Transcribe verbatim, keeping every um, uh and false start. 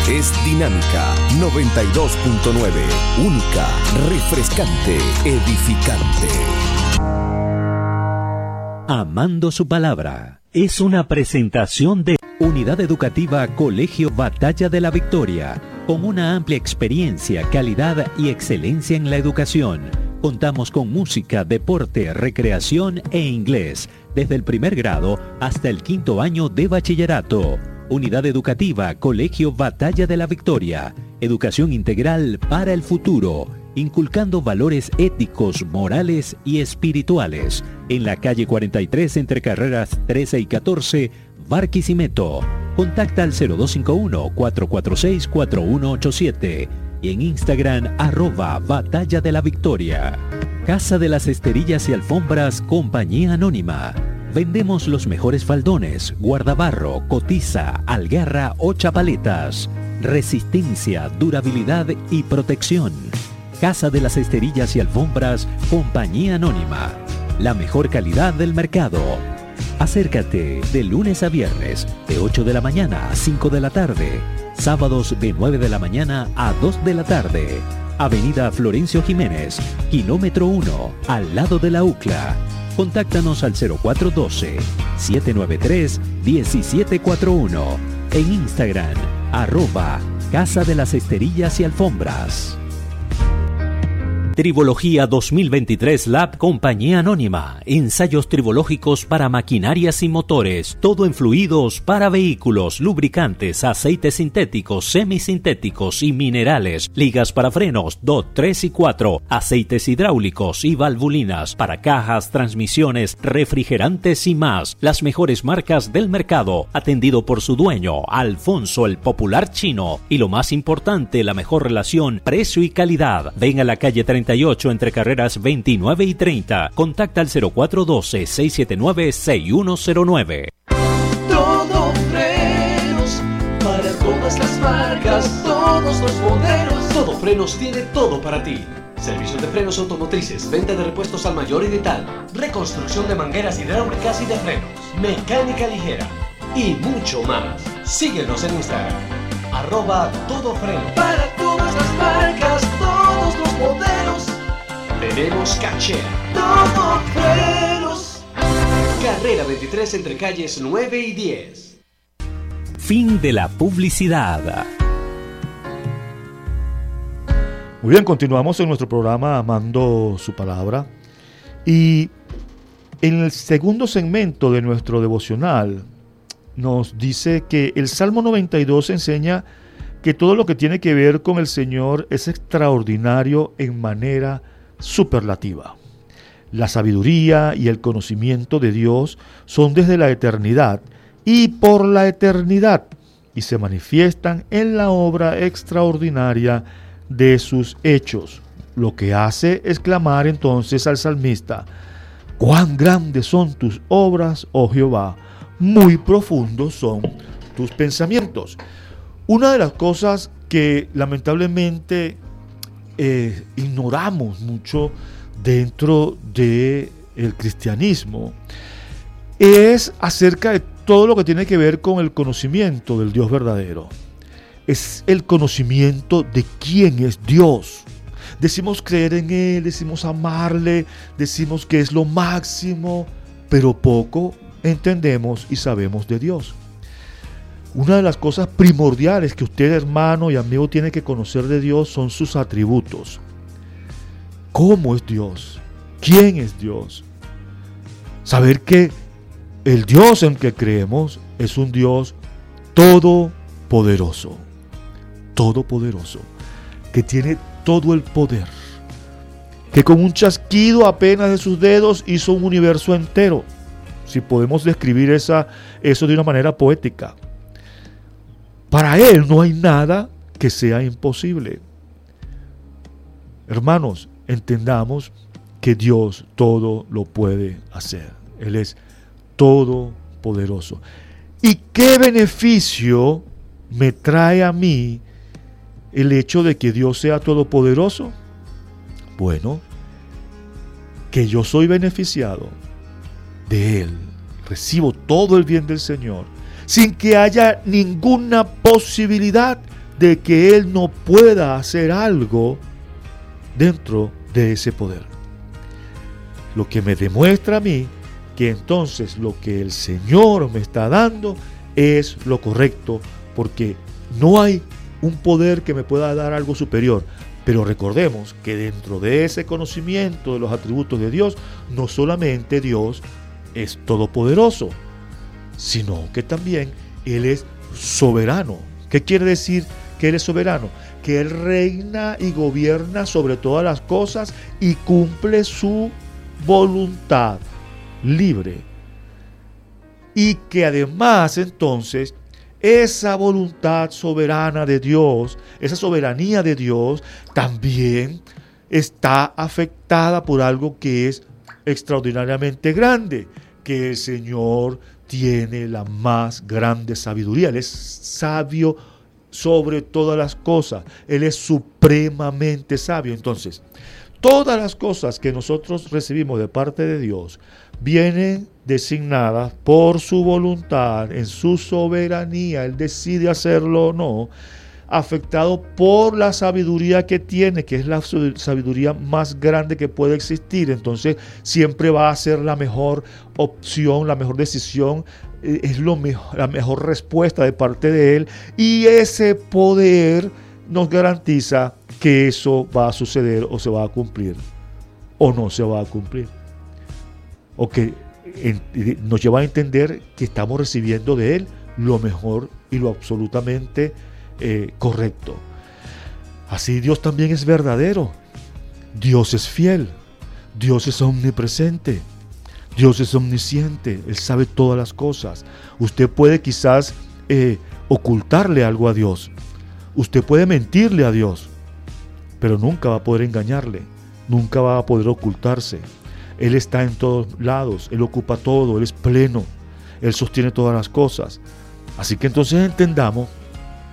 es Dinámica noventa y dos punto nueve. Única, refrescante, edificante. Amando su palabra es una presentación de Unidad Educativa Colegio Batalla de la Victoria. Con una amplia experiencia, calidad y excelencia en la educación. Contamos con música, deporte, recreación e inglés, desde el primer grado hasta el quinto año de bachillerato. Unidad Educativa Colegio Batalla de la Victoria. Educación integral para el futuro, inculcando valores éticos, morales y espirituales. En la calle cuarenta y tres entre carreras trece y catorce, Barquisimeto. Contacta al cero dos cinco uno, cuatro cuatro seis, cuatro uno ocho siete y en Instagram arroba Batalla de la Victoria. Casa de las Esterillas y Alfombras Compañía Anónima. Vendemos los mejores faldones, guardabarro, cotiza, algarra o chapaletas. Resistencia, durabilidad y protección. Casa de las Esterillas y Alfombras Compañía Anónima. La mejor calidad del mercado. Acércate de lunes a viernes, de ocho de la mañana a cinco de la tarde. Sábados de nueve de la mañana a dos de la tarde. Avenida Florencio Jiménez, kilómetro uno, al lado de la U C L A. Contáctanos al cero cuatro uno dos, siete nueve tres, uno siete cuatro uno. En Instagram, arroba Casa de las Esterillas y Alfombras. Tribología dos mil veintitrés Lab Compañía Anónima. Ensayos tribológicos para maquinarias y motores. Todo en fluidos para vehículos, lubricantes, aceites sintéticos, semisintéticos y minerales. Ligas para frenos dos, tres y cuatro. Aceites hidráulicos y valvulinas para cajas, transmisiones, refrigerantes y más. Las mejores marcas del mercado. Atendido por su dueño, Alfonso el Popular Chino. Y lo más importante, la mejor relación precio y calidad. Ven a la calle treinta y ocho entre carreras veintinueve y treinta. Contacta al cero cuatro uno dos, seis siete nueve, seis uno cero nueve. Todo frenos para todas las marcas, todos los modelos. Todo Frenos tiene todo para ti. Servicios de frenos automotrices, venta de repuestos al mayor y de tal, reconstrucción de mangueras hidráulicas y de frenos, mecánica ligera y mucho más. Síguenos en Instagram, arroba Todo Freno. Para todas las marcas, todos los modelos. Tenemos cachera. Todo Frenos. Carrera veintitrés entre calles nueve y diez. Fin de la publicidad. Muy bien, continuamos en nuestro programa Amando su Palabra. Y en el segundo segmento de nuestro devocional nos dice que el Salmo noventa y dos enseña que todo lo que tiene que ver con el Señor es extraordinario en manera superlativa. La sabiduría y el conocimiento de Dios son desde la eternidad y por la eternidad y se manifiestan en la obra extraordinaria de sus hechos. Lo que hace es clamar entonces al salmista: cuán grandes son tus obras, oh Jehová, muy profundos son tus pensamientos. Una de las cosas que lamentablemente eh, ignoramos mucho dentro del cristianismo es acerca de todo lo que tiene que ver con el conocimiento del Dios verdadero. Es el conocimiento de quién es Dios. Decimos creer en Él, decimos amarle, decimos que es lo máximo, pero poco entendemos y sabemos de Dios. Una de las cosas primordiales que usted, hermano y amigo, tiene que conocer de Dios son sus atributos. ¿Cómo es Dios? ¿Quién es Dios? Saber que el Dios en que creemos es un Dios todopoderoso. Todopoderoso. Que tiene todo el poder. Que con un chasquido apenas de sus dedos hizo un universo entero. Si podemos describir esa, eso de una manera poética. Para Él no hay nada que sea imposible. Hermanos, entendamos que Dios todo lo puede hacer. Él es todopoderoso. ¿Y qué beneficio me trae a mí el hecho de que Dios sea todopoderoso? Bueno, que yo soy beneficiado de Él. Recibo todo el bien del Señor sin que haya ninguna posibilidad de que Él no pueda hacer algo dentro de ese poder. Lo que me demuestra a mí que entonces lo que el Señor me está dando es lo correcto, porque no hay un poder que me pueda dar algo superior. Pero recordemos que dentro de ese conocimiento de los atributos de Dios, no solamente Dios es todopoderoso, sino que también Él es soberano. ¿Qué quiere decir que Él es soberano? Que Él reina y gobierna sobre todas las cosas y cumple su voluntad libre. Y que además entonces esa voluntad soberana de Dios, esa soberanía de Dios, también está afectada por algo que es extraordinariamente grande, que el Señor tiene la más grande sabiduría. Él es sabio sobre todas las cosas. Él es supremamente sabio. Entonces, todas las cosas que nosotros recibimos de parte de Dios vienen designadas por su voluntad, en su soberanía. Él decide hacerlo o no, afectado por la sabiduría que tiene, que es la sabiduría más grande que puede existir. Entonces siempre va a ser la mejor opción, la mejor decisión, es lo mejor, la mejor respuesta de parte de Él, y ese poder nos garantiza que eso va a suceder o se va a cumplir o no se va a cumplir, o que en, nos lleva a entender que estamos recibiendo de Él lo mejor y lo absolutamente eh, correcto. Así Dios también es verdadero, Dios es fiel, Dios es omnipresente, Dios es omnisciente, Él sabe todas las cosas. Usted puede quizás eh, ocultarle algo a Dios, usted puede mentirle a Dios, pero nunca va a poder engañarle, nunca va a poder ocultarse. Él está en todos lados, Él ocupa todo, Él es pleno, Él sostiene todas las cosas. Así que entonces entendamos